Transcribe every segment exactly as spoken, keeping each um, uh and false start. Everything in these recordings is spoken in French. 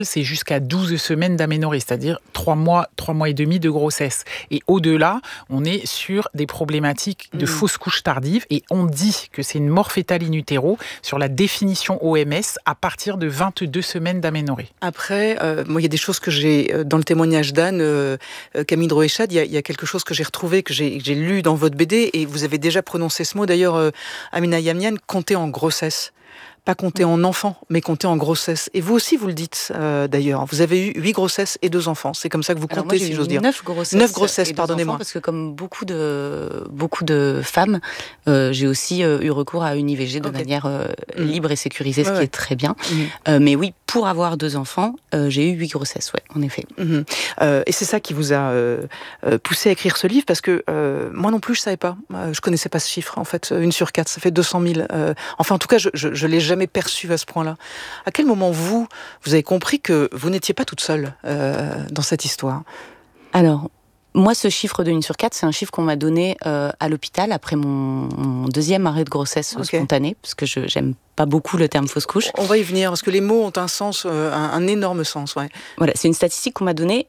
c'est jusqu'à douze semaines d'aménorrhée, c'est-à-dire trois mois, trois mois et demi de grossesse. Et au-delà, on est sur des problématiques de mmh. fausse couche tardive et on dit que c'est une mort fétale in utero sur la définition O M S à partir de vingt-deux semaines d'aménorrhée. Après, euh, moi, il y a des choses que j'ai, dans le témoignage d'Anne, euh, Camille Droéchad, il y, a, il y a quelque chose que j'ai retrouvé, que j'ai, que j'ai lu dans votre B D, et vous avez déjà prononcé ce mot, d'ailleurs, euh, Amina Yamnian, compter en grossesse. Pas compter en enfants, mais compter en grossesse. Et vous aussi, vous le dites euh, d'ailleurs. Vous avez eu huit grossesses et deux enfants. C'est comme ça que vous comptez, moi, si j'ose dire. Neuf grossesses. Neuf grossesses, pardonnez-moi. Parce que comme beaucoup de beaucoup de femmes, euh, j'ai aussi euh, eu recours à une I V G de okay. manière euh, mmh. libre et sécurisée, ce ouais, qui ouais. est très bien. Mmh. Euh, mais oui, pour avoir deux enfants, euh, j'ai eu huit grossesses, ouais, en effet. Mmh. Euh, et c'est ça qui vous a euh, poussé à écrire ce livre, parce que euh, moi non plus, je savais pas. Euh, je connaissais pas ce chiffre. En fait, une sur quatre, ça fait deux cent mille. Euh, enfin, en tout cas, je, je, je l'ai jamais perçu à ce point-là. À quel moment, vous, vous avez compris que vous n'étiez pas toute seule euh, dans cette histoire ? Alors, moi, ce chiffre de une sur quatre, c'est un chiffre qu'on m'a donné euh, à l'hôpital après mon, mon deuxième arrêt de grossesse okay. spontané, parce que je j'aime pas beaucoup le terme fausse couche. On va y venir, parce que les mots ont un sens, euh, un, un énorme sens. Ouais. Voilà, c'est une statistique qu'on m'a donnée.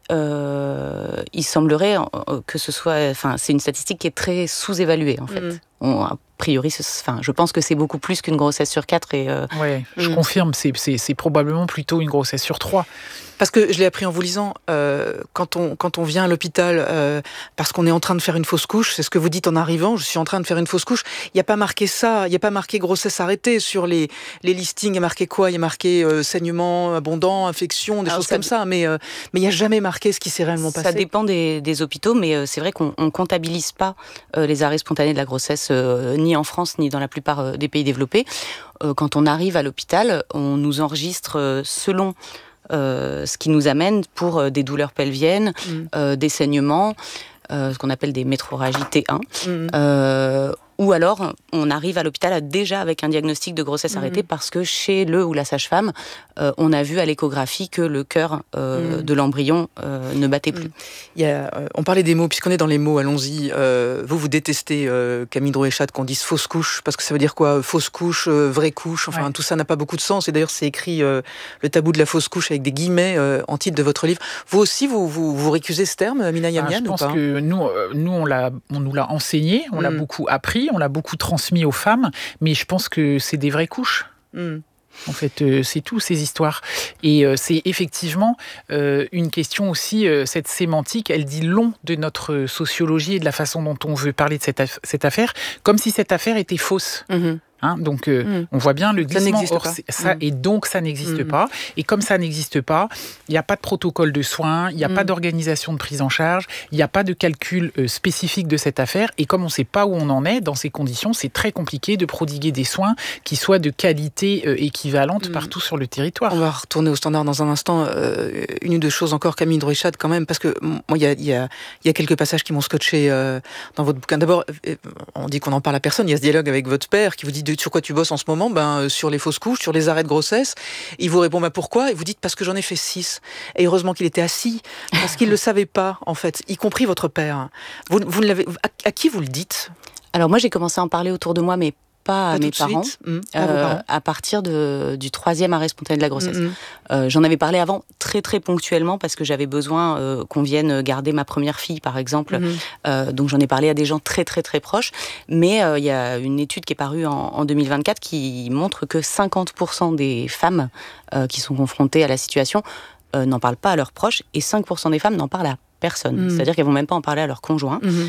Euh, il semblerait euh, que ce soit... Enfin, c'est une statistique qui est très sous-évaluée, en fait. Mmh. On, a priori, ce, enfin, je pense que c'est beaucoup plus qu'une grossesse sur quatre. Et, euh, oui, je mmh. confirme, c'est, c'est, c'est probablement plutôt une grossesse sur trois. Parce que je l'ai appris en vous lisant, euh, quand, on, quand on vient à l'hôpital euh, parce qu'on est en train de faire une fausse couche, c'est ce que vous dites en arrivant, je suis en train de faire une fausse couche, il n'y a pas marqué ça, il n'y a pas marqué grossesse arrêtée sur les, les listings, il y a marqué quoi ? Il y a marqué euh, saignement abondant, infection, des Alors choses ça, comme ça, mais euh, mais il n'y a jamais marqué ce qui s'est réellement passé. Ça dépend des, des hôpitaux, mais euh, c'est vrai qu'on ne comptabilise pas euh, les arrêts spontanés de la grossesse, euh, ni en France, ni dans la plupart euh, des pays développés. Euh, quand on arrive à l'hôpital, on nous enregistre euh, selon... Euh, ce qui nous amène pour euh, des douleurs pelviennes, mmh. euh, des saignements, euh, ce qu'on appelle des métroragies T un, mmh. euh, ou alors on arrive à l'hôpital déjà avec un diagnostic de grossesse mmh. arrêtée parce que chez le ou la sage-femme, euh, on a vu à l'échographie que le cœur euh, mmh. de l'embryon euh, ne battait plus. Mmh. Il y a, euh, on parlait des mots, puisqu'on est dans les mots, allons-y. Euh, vous, vous détestez, euh, Camille Droéchad, qu'on dise fausse couche, parce que ça veut dire quoi ? Fausse couche, euh, vraie couche, enfin ouais. tout ça n'a pas beaucoup de sens. Et d'ailleurs, c'est écrit euh, le tabou de la fausse couche avec des guillemets euh, en titre de votre livre. Vous aussi, vous vous, vous récusez ce terme, Amina Yamnian, ah, je pense ou pas ? que nous, euh, nous on, l'a, on nous l'a enseigné, on mmh. l'a beaucoup appris, on l'a beaucoup transmis aux femmes, mais je pense que c'est des vraies couches. Mmh. En fait, euh, c'est tout, ces histoires. Et euh, c'est effectivement euh, une question aussi, euh, cette sémantique, elle dit long de notre sociologie et de la façon dont on veut parler de cette, aff- cette affaire, comme si cette affaire était fausse. Mmh. Hein, donc, euh, mmh. on voit bien le glissement. Ça Or, ça, mmh. Et donc, ça n'existe mmh. pas. Et comme ça n'existe pas, il n'y a pas de protocole de soins, il n'y a mmh. pas d'organisation de prise en charge, il n'y a pas de calcul euh, spécifique de cette affaire. Et comme on ne sait pas où on en est, dans ces conditions, c'est très compliqué de prodiguer des soins qui soient de qualité euh, équivalente mmh. partout sur le territoire. On va retourner au standard dans un instant. Euh, une ou deux choses encore, Camille Droéchad, quand même, parce que moi, il y a, y, a, y a quelques passages qui m'ont scotché euh, dans votre bouquin. D'abord, on dit qu'on n'en parle à personne. Il y a ce dialogue avec votre père qui vous dit sur quoi tu bosses en ce moment, ben, sur les fausses couches, sur les arrêts de grossesse. Il vous répond, ben, pourquoi ? Et vous dites, parce que j'en ai fait six. Et heureusement qu'il était assis, parce qu'il ne le savait pas, en fait, y compris votre père. Vous, vous ne l'avez, à, à qui vous le dites ? Alors moi, j'ai commencé à en parler autour de moi, mais pas à pas mes parents, mmh, euh, parents, à partir de, du troisième arrêt spontané de la grossesse. Mmh. Euh, j'en avais parlé avant, très très ponctuellement, parce que j'avais besoin euh, qu'on vienne garder ma première fille, par exemple. Mmh. Euh, donc j'en ai parlé à des gens très très très proches. Mais il euh, y a une étude qui est parue en, en deux mille vingt-quatre qui montre que cinquante pour cent des femmes euh, qui sont confrontées à la situation euh, n'en parlent pas à leurs proches, et cinq pour cent des femmes n'en parlent à personne. Mmh. C'est-à-dire qu'elles vont même pas en parler à leur conjoint. Mmh.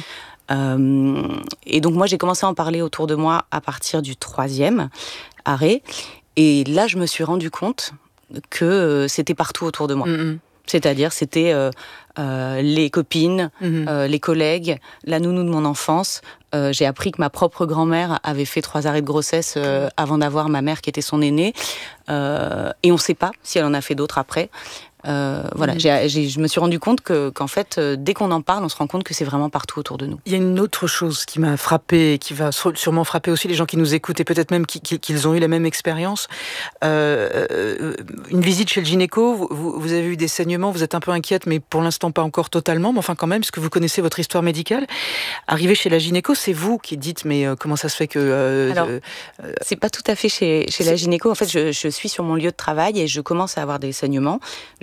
Euh, et donc moi j'ai commencé à en parler autour de moi à partir du troisième arrêt, et là je me suis rendu compte que euh, c'était partout autour de moi. Mmh. C'est-à-dire c'était euh, euh, les copines, mmh. euh, les collègues, la nounou de mon enfance. Euh, j'ai appris que ma propre grand-mère avait fait trois arrêts de grossesse euh, avant d'avoir ma mère qui était son aînée, euh, et on ne sait pas si elle en a fait d'autres après. Euh, voilà, mmh. j'ai, j'ai, je me suis rendu compte que, qu'en fait, euh, dès qu'on en parle, on se rend compte que c'est vraiment partout autour de nous. Il y a une autre chose qui m'a frappée, qui va sûrement frapper aussi les gens qui nous écoutent, et peut-être même qui, qui, qu'ils ont eu la même expérience. Euh, une visite chez le gynéco, vous, vous, vous avez eu des saignements, vous êtes un peu inquiète, mais pour l'instant, pourtant pas encore totalement, mais enfin quand même, parce que vous connaissez votre histoire médicale. Arrivé chez la gynéco, c'est vous qui dites, mais euh, comment ça se fait que... Euh, Alors, euh, c'est pas tout à fait chez, chez la gynéco. En fait, je, je suis sur mon lieu de travail et je commence à avoir des saignements.